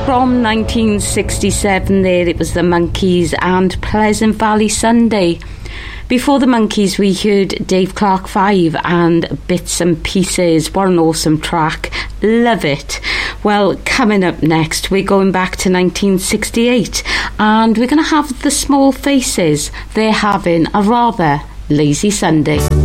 from 1967 there, it was the Monkees and Pleasant Valley Sunday. Before the Monkees, we heard Dave Clark 5 and Bits and Pieces. What an awesome track. Love it. Well, coming up next, we're going back to 1968 and we're going to have the Small Faces. They're having a rather lazy Sunday.